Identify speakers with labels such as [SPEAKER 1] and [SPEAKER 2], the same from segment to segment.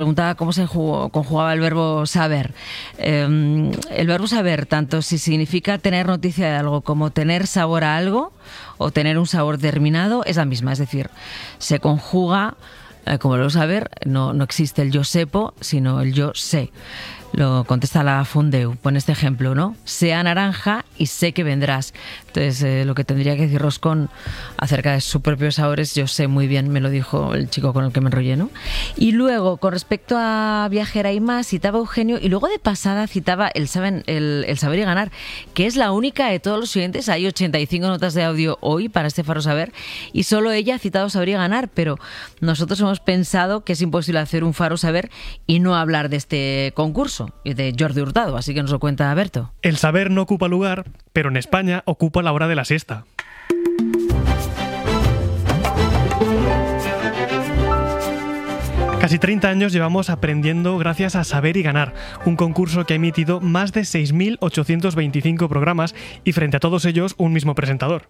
[SPEAKER 1] preguntaba cómo se conjugaba el verbo saber. El verbo saber, tanto si significa tener noticia de algo como tener sabor a algo o tener un sabor determinado, es la misma. Es decir, se conjuga, como el verbo saber, no existe el yo sepo, sino el yo sé. Lo contesta la Fundeu, pone este ejemplo, ¿no? Sea naranja y sé que vendrás. Entonces, lo que tendría que decir Roscón acerca de sus propios sabores, yo sé muy bien, me lo dijo el chico con el que me enrollé, ¿no? Y luego, con respecto a Viajera y más, citaba Eugenio, y luego de pasada citaba el saber y ganar, que es la única de todos los oyentes. Hay 85 notas de audio hoy para este Faro Saber, y solo ella ha citado saber y ganar, pero nosotros hemos pensado que es imposible hacer un Faro Saber y no hablar de este concurso y de Jordi Hurtado, así que nos lo cuenta Berto.
[SPEAKER 2] El saber no ocupa lugar, pero en España ocupa la hora de la siesta. Casi 30 años llevamos aprendiendo gracias a Saber y Ganar, un concurso que ha emitido más de 6.825 programas y frente a todos ellos un mismo presentador.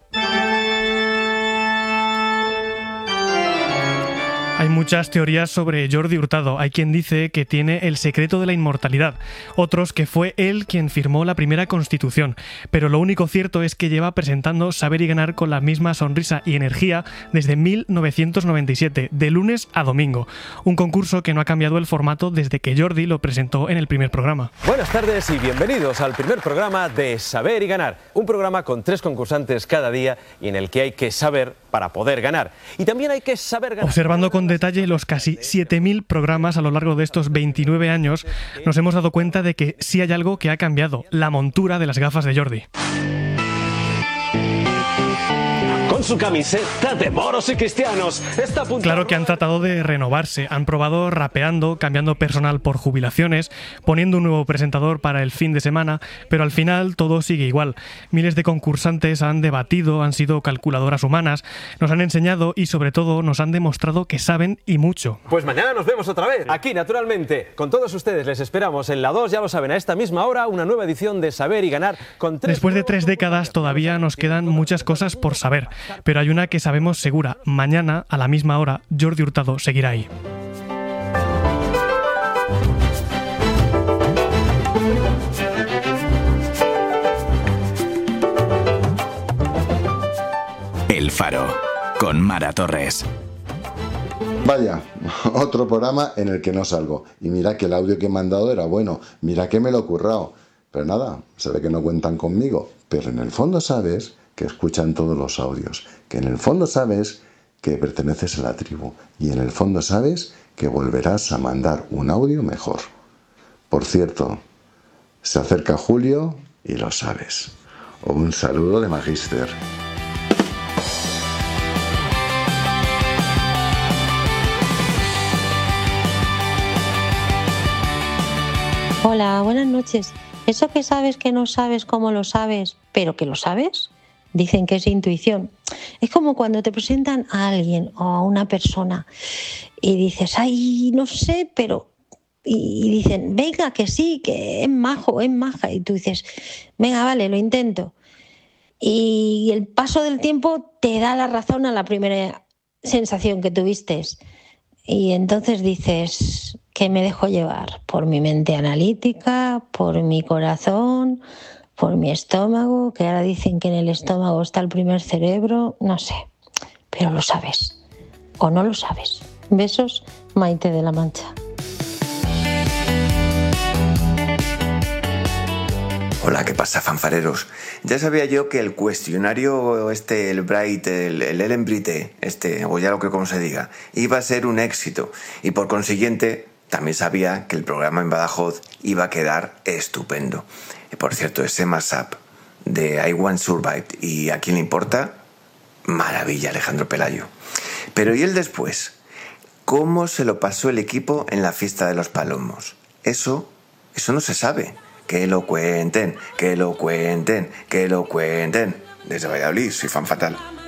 [SPEAKER 2] Hay muchas teorías sobre Jordi Hurtado. Hay quien dice que tiene el secreto de la inmortalidad, otros que fue él quien firmó la primera Constitución. Pero lo único cierto es que lleva presentando Saber y Ganar con la misma sonrisa y energía desde 1997, de lunes a domingo. Un concurso que no ha cambiado el formato desde que Jordi lo presentó en el primer programa.
[SPEAKER 3] Buenas tardes y bienvenidos al primer programa de Saber y Ganar. Un programa con 3 concursantes cada día y en el que hay que saber para poder ganar. Y también hay que saber ganar.
[SPEAKER 2] Observando con detalle los casi 7.000 programas a lo largo de estos 29 años, nos hemos dado cuenta de que sí hay algo que ha cambiado: la montura de las gafas de Jordi.
[SPEAKER 3] Con su camiseta de moros y cristianos.
[SPEAKER 2] Claro que han tratado de renovarse, han probado rapeando, cambiando personal por jubilaciones, poniendo un nuevo presentador para el fin de semana, pero al final todo sigue igual. Miles de concursantes han debatido, han sido calculadoras humanas, nos han enseñado y sobre todo nos han demostrado que saben y mucho.
[SPEAKER 3] Pues mañana nos vemos otra vez, aquí naturalmente. Con todos ustedes les esperamos en la 2, ya lo saben, a esta misma hora, una nueva edición de Saber y Ganar.
[SPEAKER 2] Después de 3 décadas todavía nos quedan muchas cosas por saber. Pero hay una que sabemos segura: mañana, a la misma hora, Jordi Hurtado seguirá ahí.
[SPEAKER 4] El Faro, con Mara Torres.
[SPEAKER 5] Vaya, otro programa en el que no salgo. Y mira que el audio que me han dado era bueno, mira que me lo he currado. Pero nada, se ve que no cuentan conmigo. Pero en el fondo sabes que escuchan todos los audios, que en el fondo sabes que perteneces a la tribu y en el fondo sabes que volverás a mandar un audio mejor. Por cierto, se acerca Julio y lo sabes. Un saludo de Magister.
[SPEAKER 6] Hola, buenas noches. ¿Eso que sabes que no sabes cómo lo sabes, pero que lo sabes? Dicen que es intuición. Es como cuando te presentan a alguien o a una persona y dices, ay, no sé, pero... Y dicen, venga, que sí, que es majo, es maja. Y tú dices, venga, vale, lo intento. Y el paso del tiempo te da la razón a la primera sensación que tuviste. Y entonces dices, que me dejo llevar por mi mente analítica, por mi corazón, por mi estómago, que ahora dicen que en el estómago está el primer cerebro, no sé, pero lo sabes o no lo sabes. Besos, Maite de la Mancha.
[SPEAKER 7] Hola, ¿qué pasa, fanfareros? Ya sabía yo que el cuestionario el Bright, el Ellen Brite, o ya lo que como se diga, iba a ser un éxito y por consiguiente también sabía que el programa en Badajoz iba a quedar estupendo. Y por cierto, ese mashup de I Want Survive y ¿A quién le importa? Maravilla, Alejandro Pelayo. Pero ¿y el después? ¿Cómo se lo pasó el equipo en la fiesta de los palomos? Eso no se sabe. Que lo cuenten, que lo cuenten, que lo cuenten. Desde Valladolid, soy fan fatal.